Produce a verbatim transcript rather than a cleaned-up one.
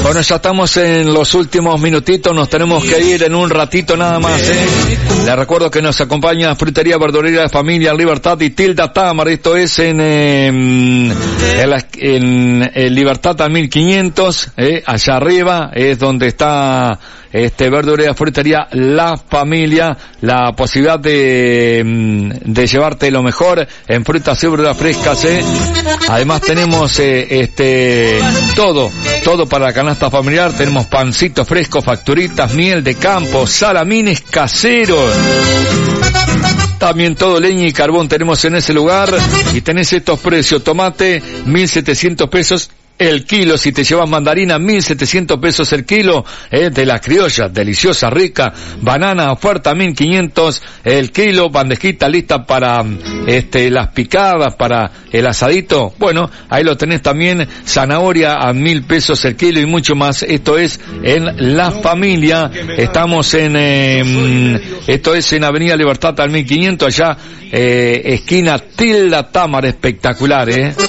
Bueno, ya estamos en los últimos minutitos, nos tenemos que ir en un ratito nada más, ¿eh? Les recuerdo que nos acompaña Frutería Verdulería de Familia Libertad y Tilda Támara, esto es en, eh, en, la, en, en Libertad a mil quinientos, eh, allá arriba es donde está este verdulería Frutería La Familia, la posibilidad de, de llevarte lo mejor en frutas y verduras frescas, ¿eh? Además tenemos eh, este todo, todo para la canasta familiar, tenemos pancitos frescos, facturitas, miel de campo, salamines caseros. También todo leña y carbón tenemos en ese lugar y tenés estos precios: tomate mil setecientos pesos el kilo, si te llevas mandarina mil setecientos pesos el kilo, eh, de la criolla, deliciosa, rica, banana oferta mil quinientos el kilo, bandejita lista para este las picadas, para el asadito, bueno, ahí lo tenés también, zanahoria a mil pesos el kilo y mucho más. Esto es en La Familia, estamos en eh, esto es en Avenida Libertad al mil quinientos, allá eh, esquina Tilda Támara, espectacular, eh